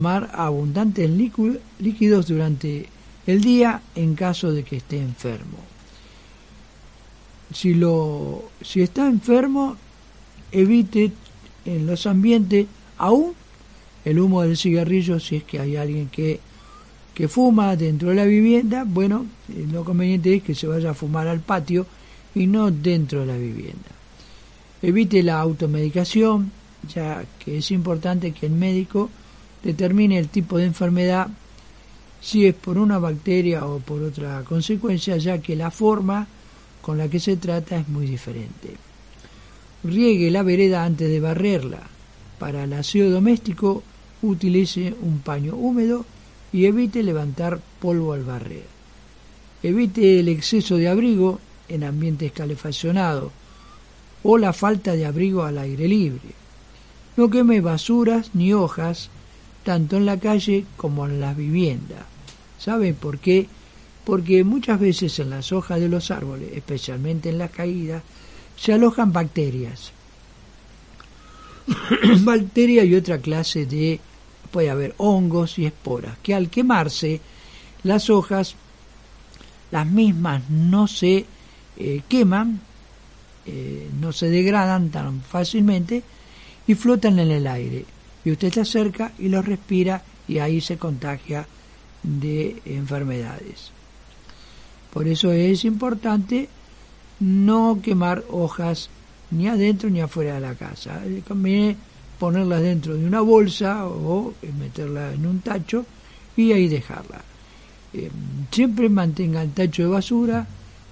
tomar abundantes líquidos durante el día en caso de que esté enfermo. Si está enfermo, evite en los ambientes aún el humo del cigarrillo. Si es que hay alguien que fuma dentro de la vivienda, bueno, lo conveniente es que se vaya a fumar al patio y no dentro de la vivienda. Evite la automedicación, ya que es importante que el médico determine el tipo de enfermedad, si es por una bacteria o por otra consecuencia, ya que la forma con la que se trata es muy diferente. Riegue la vereda antes de barrerla. Para el aseo doméstico, utilice un paño húmedo y evite levantar polvo al barrer. Evite el exceso de abrigo en ambientes calefaccionados o la falta de abrigo al aire libre. No queme basuras ni hojas, tanto en la calle como en las viviendas. ¿Sabe por qué? Porque muchas veces en las hojas de los árboles, especialmente en las caídas, se alojan bacterias. Bacterias y otra clase de, puede haber hongos y esporas, que al quemarse las hojas, las mismas no se queman, no se degradan tan fácilmente y flotan en el aire. Y usted se acerca y los respira y ahí se contagia de enfermedades. Por eso es importante no quemar hojas ni adentro ni afuera de la casa. Conviene ponerlas dentro de una bolsa o meterla en un tacho y ahí dejarla. Siempre mantenga el tacho de basura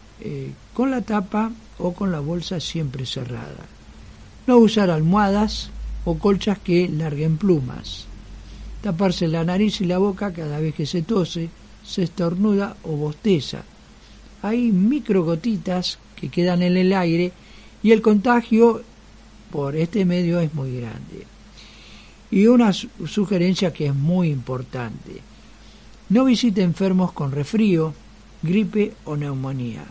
con la tapa o con la bolsa siempre cerrada. No usar almohadas o colchas que larguen plumas. Taparse la nariz y la boca cada vez que se tose, se estornuda o bosteza. Hay microgotitas que quedan en el aire y el contagio por este medio es muy grande. Y una sugerencia que es muy importante: no visite enfermos con resfrío, gripe o neumonía.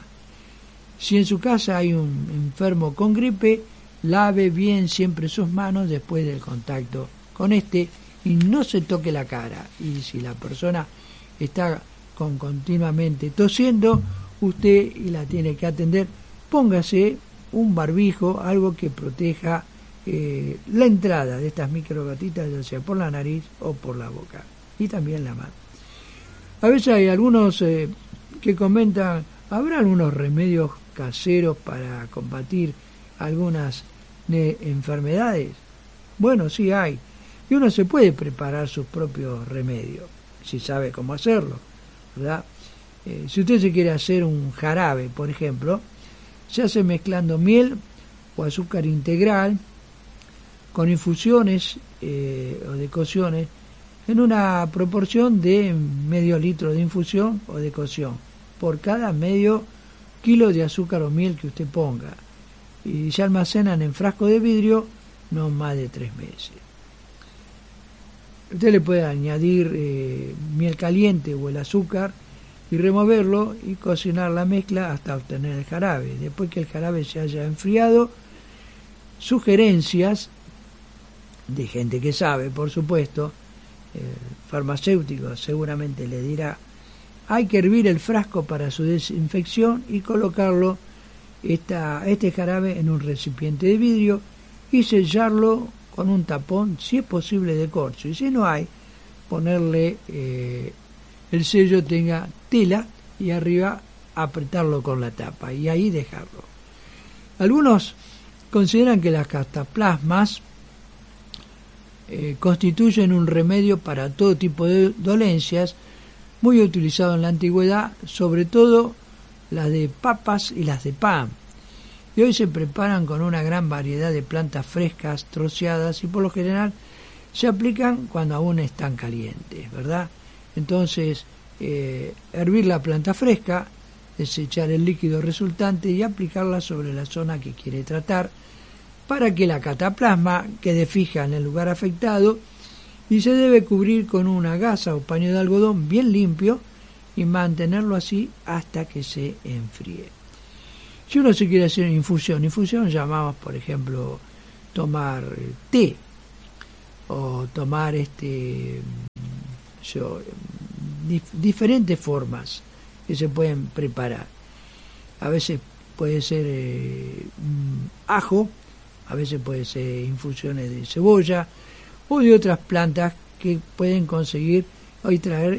Si en su casa hay un enfermo con gripe, lave bien siempre sus manos después del contacto con este y no se toque la cara. Y si la persona está continuamente tosiendo, usted la tiene que atender, póngase un barbijo, algo que proteja la entrada de estas microgotitas, ya sea por la nariz o por la boca, y también la mano. A veces hay algunos que comentan, ¿habrá algunos remedios caseros para combatir algunas enfermedades? Bueno, sí hay, y uno se puede preparar sus propios remedios, si sabe cómo hacerlo, ¿verdad? Si usted se quiere hacer un jarabe, por ejemplo, se hace mezclando miel o azúcar integral con infusiones o decocciones en una proporción de medio litro de infusión o decocción por cada medio kilo de azúcar o miel que usted ponga, y se almacenan en frasco de vidrio no más de 3 meses. Usted le puede añadir miel caliente o el azúcar y removerlo y cocinar la mezcla hasta obtener el jarabe. Después que el jarabe se haya enfriado, sugerencias de gente que sabe, por supuesto, el farmacéutico seguramente le dirá: hay que hervir el frasco para su desinfección y colocarlo, este jarabe, en un recipiente de vidrio y sellarlo con un tapón, si es posible de corcho, y si no hay, ponerle el sello tenga tela y arriba apretarlo con la tapa y ahí dejarlo. Algunos consideran que las cataplasmas constituyen un remedio para todo tipo de dolencias, muy utilizado en la antigüedad, sobre todo las de papas y las de pan, y hoy se preparan con una gran variedad de plantas frescas troceadas y por lo general se aplican cuando aún están calientes, ¿verdad? Entonces, hervir la planta fresca, desechar el líquido resultante y aplicarla sobre la zona que quiere tratar para que la cataplasma quede fija en el lugar afectado, y se debe cubrir con una gasa o paño de algodón bien limpio y mantenerlo así hasta que se enfríe. Si uno se quiere hacer infusión llamamos, por ejemplo, tomar té o tomar diferentes formas que se pueden preparar. A veces puede ser ajo, a veces puede ser infusiones de cebolla o de otras plantas que pueden conseguir hoy traer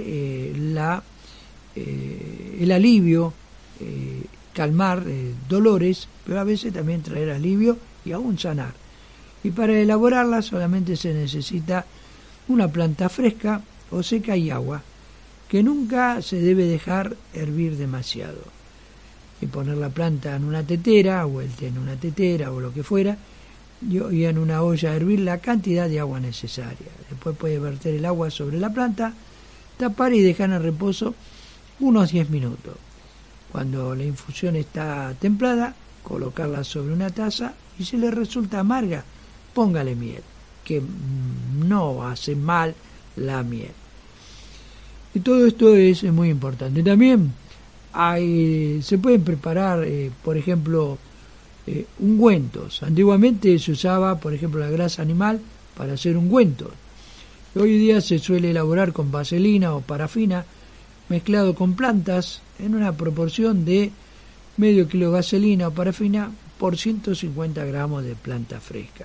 el alivio, calmar dolores, pero a veces también traer alivio y aún sanar. Y para elaborarla solamente se necesita una planta fresca o seca y agua, que nunca se debe dejar hervir demasiado. Y poner la planta en una tetera, o el té en una tetera, o lo que fuera, y en una olla hervir la cantidad de agua necesaria. Después puede verter el agua sobre la planta, tapar y dejar en reposo unos 10 minutos. Cuando la infusión está templada, colocarla sobre una taza y si le resulta amarga, póngale miel, que no hace mal la miel. Y todo esto es muy importante. También se pueden preparar, por ejemplo, ungüentos. Antiguamente se usaba, por ejemplo, la grasa animal para hacer ungüentos. Hoy día se suele elaborar con vaselina o parafina mezclado con plantas en una proporción de medio kilo de vaselina o parafina por 150 gramos de planta fresca.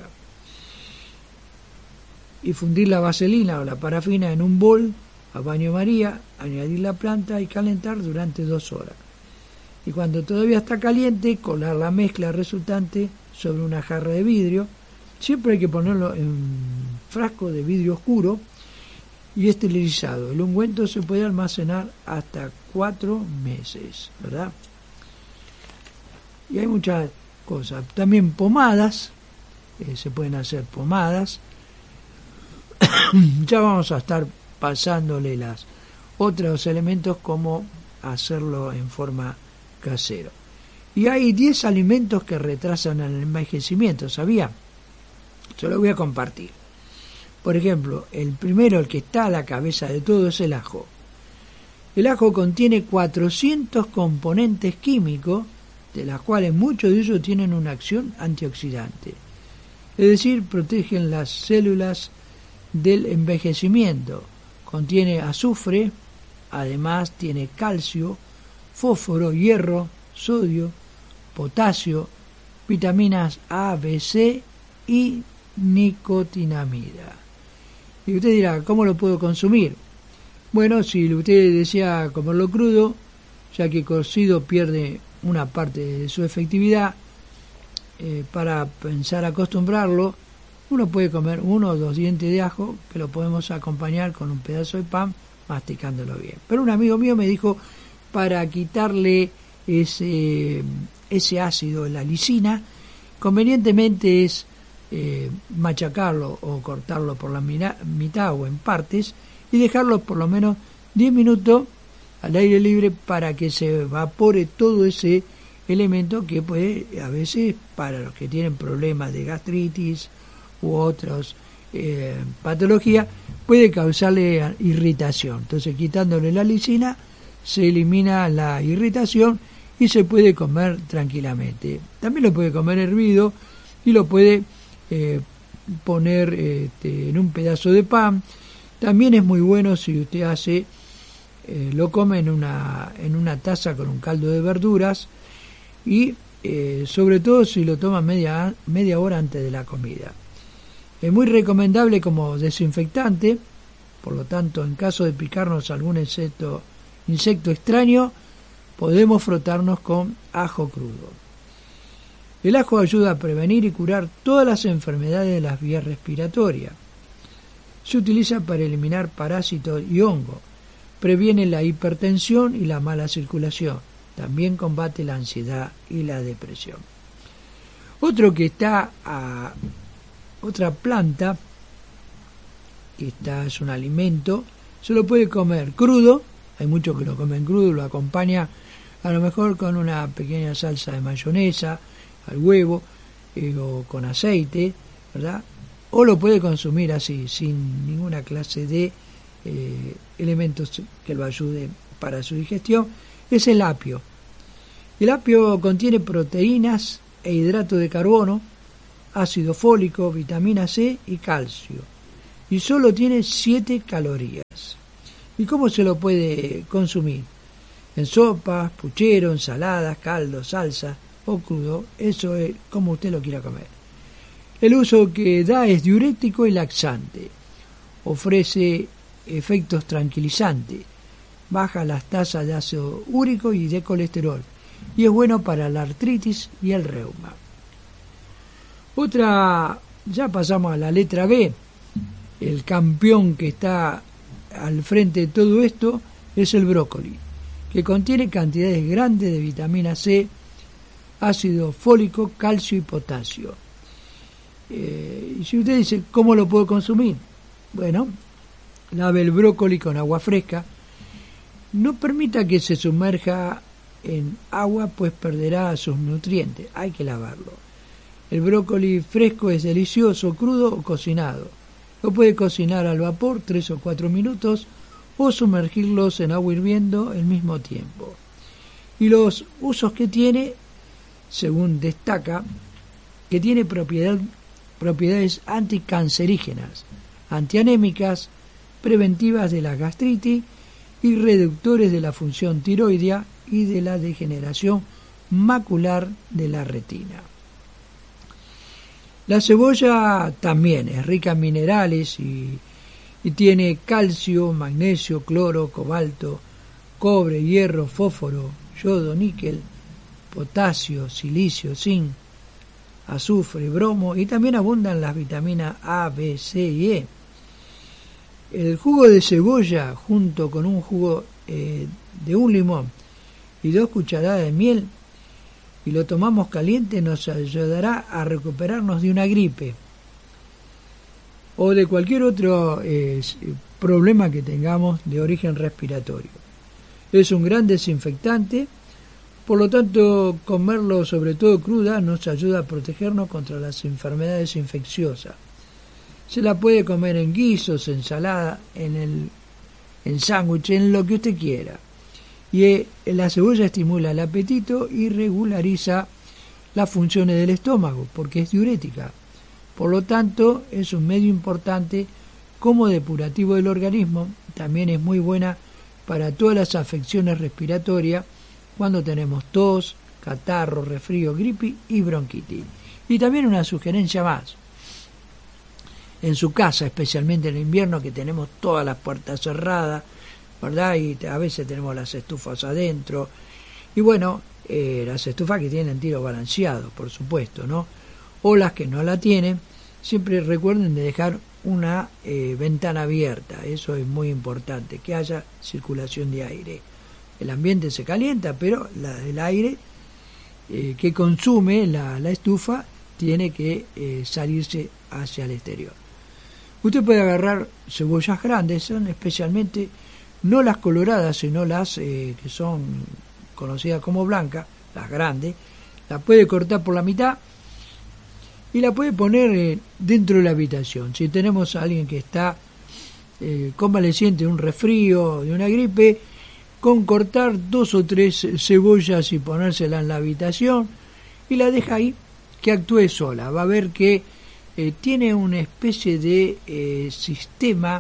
Y fundir la vaselina o la parafina en un bol a baño María, añadir la planta y calentar durante 2 horas. Y cuando todavía está caliente, colar la mezcla resultante sobre una jarra de vidrio. Siempre hay que ponerlo en un frasco de vidrio oscuro y esterilizado. El ungüento se puede almacenar hasta 4 meses, ¿verdad? Y hay muchas cosas. También pomadas, se pueden hacer pomadas. Ya vamos a estar pasándole las otros elementos como hacerlo en forma casero. Y hay 10 alimentos que retrasan el envejecimiento, ¿sabía? Se lo voy a compartir. Por ejemplo, el primero, el que está a la cabeza de todo, es el ajo. El ajo contiene 400 componentes químicos, de las cuales muchos de ellos tienen una acción antioxidante. Es decir, protegen las células del envejecimiento. Contiene azufre, además tiene calcio, fósforo, hierro, sodio, potasio, vitaminas A, B, C y nicotinamida. Y usted dirá, ¿cómo lo puedo consumir? Bueno, si usted desea comerlo crudo, ya que cocido pierde una parte de su efectividad, para pensar acostumbrarlo, uno puede comer 1 o 2 dientes de ajo, que lo podemos acompañar con un pedazo de pan, masticándolo bien. Pero un amigo mío me dijo, para quitarle ese ácido, la lisina, convenientemente es machacarlo o cortarlo por la mitad o en partes y dejarlo por lo menos 10 minutos al aire libre para que se evapore todo ese elemento que puede, a veces, para los que tienen problemas de gastritis u otras patologías, puede causarle irritación. Entonces, quitándole la lisina, se elimina la irritación y se puede comer tranquilamente. También lo puede comer hervido y lo puede poner en un pedazo de pan. También es muy bueno si usted hace, lo come en una taza con un caldo de verduras y sobre todo si lo toma media hora antes de la comida. Es muy recomendable como desinfectante, por lo tanto, en caso de picarnos algún insecto extraño, podemos frotarnos con ajo crudo. El ajo ayuda a prevenir y curar todas las enfermedades de las vías respiratorias. Se utiliza para eliminar parásitos y hongos. Previene la hipertensión y la mala circulación. También combate la ansiedad y la depresión. Otra planta, que es un alimento, se lo puede comer crudo. Hay muchos que lo comen crudo, lo acompaña a lo mejor con una pequeña salsa de mayonesa, al huevo, o con aceite, ¿verdad? O lo puede consumir así, sin ninguna clase de elementos que lo ayuden para su digestión. Es el apio. El apio contiene proteínas e hidrato de carbono, ácido fólico, vitamina C y calcio. Y solo tiene 7 calorías. ¿Y cómo se lo puede consumir? En sopas, puchero, ensaladas, caldo, salsa o crudo, eso es como usted lo quiera comer. El uso que da es diurético y laxante. Ofrece efectos tranquilizantes, baja las tasas de ácido úrico y de colesterol y es bueno para la artritis y el reuma. Otra, ya pasamos a la letra B. El campeón que está al frente de todo esto es el brócoli, que contiene cantidades grandes de vitamina C, ácido fólico, calcio y potasio. Y si usted dice, ¿cómo lo puedo consumir? Bueno, lave el brócoli con agua fresca. No permita que se sumerja en agua, pues perderá sus nutrientes. Hay que lavarlo. El brócoli fresco es delicioso, crudo o cocinado. Lo puede cocinar al vapor 3 o 4 minutos o sumergirlos en agua hirviendo al mismo tiempo. Y los usos que tiene, según destaca, que tiene propiedades anticancerígenas, antianémicas, preventivas de la gastritis y reductores de la función tiroidea y de la degeneración macular de la retina. La cebolla también es rica en minerales y tiene calcio, magnesio, cloro, cobalto, cobre, hierro, fósforo, yodo, níquel, potasio, silicio, zinc, azufre, bromo y también abundan las vitaminas A, B, C y E. El jugo de cebolla junto con un jugo de un limón y 2 cucharadas de miel y lo tomamos caliente nos ayudará a recuperarnos de una gripe o de cualquier otro problema que tengamos de origen respiratorio. Es un gran desinfectante, por lo tanto comerlo sobre todo cruda nos ayuda a protegernos contra las enfermedades infecciosas. Se la puede comer en guisos, ensalada, en sándwich, en lo que usted quiera. Y la cebolla estimula el apetito y regulariza las funciones del estómago, porque es diurética. Por lo tanto, es un medio importante como depurativo del organismo. También es muy buena para todas las afecciones respiratorias, cuando tenemos tos, catarro, resfrío, gripe y bronquitis. Y también una sugerencia más. En su casa, especialmente en el invierno, que tenemos todas las puertas cerradas, ¿verdad? Y a veces tenemos las estufas adentro. Y bueno, las estufas que tienen tiro balanceado, por supuesto, ¿no? O las que no la tienen, siempre recuerden de dejar una ventana abierta. Eso es muy importante, que haya circulación de aire. El ambiente se calienta, pero el aire que consume la estufa tiene que salirse hacia el exterior. Usted puede agarrar cebollas grandes, son especialmente no las coloradas, sino las que son conocidas como blancas, las grandes. La puede cortar por la mitad y la puede poner dentro de la habitación. Si tenemos a alguien que está convaleciente de un resfrío, de una gripe, con cortar 2 o 3 cebollas y ponérsela en la habitación y la deja ahí que actúe sola. Va a ver que tiene una especie de sistema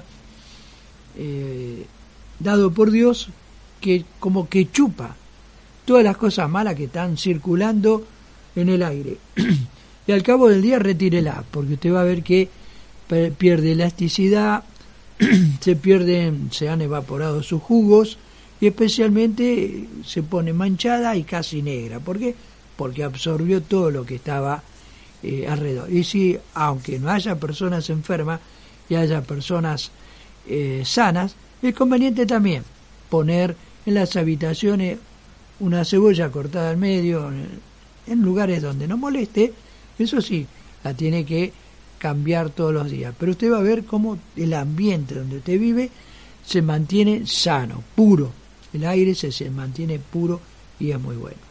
dado por Dios que como que chupa todas las cosas malas que están circulando en el aire. Y al cabo del día retírela, porque usted va a ver que pierde elasticidad, se han evaporado sus jugos y especialmente se pone manchada y casi negra. ¿Por qué? Porque absorbió todo lo que estaba alrededor. Y si, aunque no haya personas enfermas y haya personas sanas, es conveniente también poner en las habitaciones una cebolla cortada al medio, en lugares donde no moleste. Eso sí, la tiene que cambiar todos los días. Pero usted va a ver cómo el ambiente donde usted vive se mantiene sano, puro. El aire se mantiene puro y es muy bueno.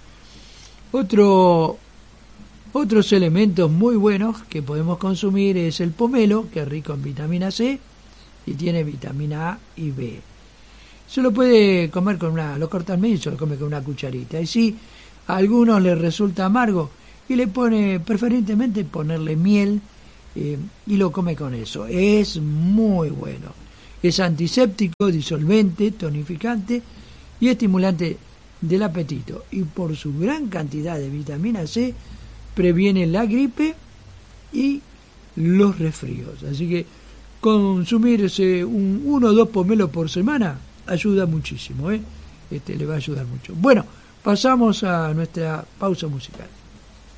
Otros elementos muy buenos que podemos consumir es el pomelo, que es rico en vitamina C y tiene vitamina A y B. Se lo puede comer lo corta al medio y se lo come con una cucharita. Y si a algunos les resulta amargo, y le pone, preferentemente ponerle miel y lo come con eso. Es muy bueno. Es antiséptico, disolvente, tonificante y estimulante del apetito. Y por su gran cantidad de vitamina C, previene la gripe y los resfríos. Así que consumirse uno o dos pomelos por semana ayuda muchísimo, le va a ayudar mucho. Bueno, pasamos a nuestra pausa musical.